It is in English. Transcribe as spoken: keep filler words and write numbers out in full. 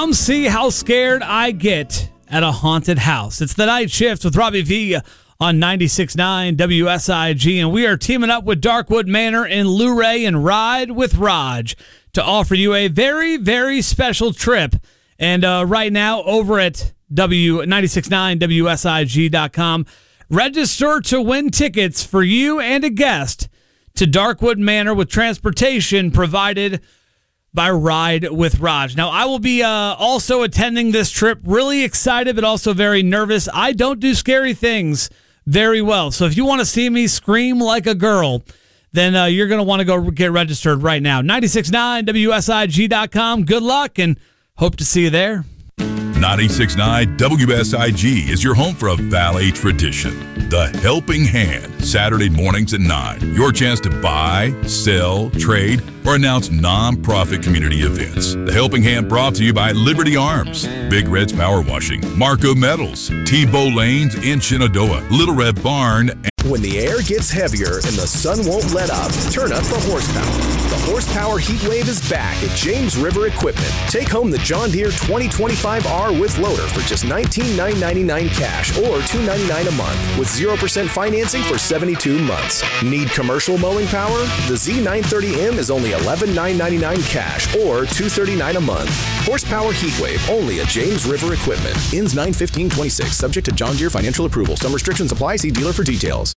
Come see how scared I get at a haunted house. It's the Night Shift with Robbie V on ninety-six point nine W S I G, and we are teaming up with Darkwood Manor in Luray and Ride with Raj to offer you a very, very special trip. And uh, right now, over at W ninety-six point nine W S I G dot com, register to win tickets for you and a guest to Darkwood Manor with transportation provided by Ride with Raj. Now, I will be uh, also attending this trip. Really excited, but also very nervous. I don't do scary things very well. So if you want to see me scream like a girl, then uh, you're going to want to go get registered right now. ninety-six point nine W S I G dot com. Good luck, and hope to see you there. ninety-six point nine W S I G is your home for a Valley tradition. The Helping Hand, Saturday mornings at nine. Your chance to buy, sell, trade, or announce non-profit community events. The Helping Hand brought to you by Liberty Arms, Big Red's Power Washing, Marco Metals, T-Bow Lanes in Shenandoah, Little Red Barn. When the air gets heavier and the sun won't let up, turn up the horsepower. The Horsepower Heat Wave is back at James River Equipment. Take home the John Deere twenty twenty-five R with loader for just nineteen thousand nine hundred ninety-nine dollars cash or two hundred ninety-nine dollars a month with zero percent financing for seventy-two months. Need commercial mowing power? The Z nine thirty M is only eleven thousand nine hundred ninety-nine dollars cash or two hundred thirty-nine dollars a month. Horsepower Heat Wave only at James River Equipment. Ends nine fifteen twenty-six. Subject to John Deere financial approval. Some restrictions apply. See dealer for details.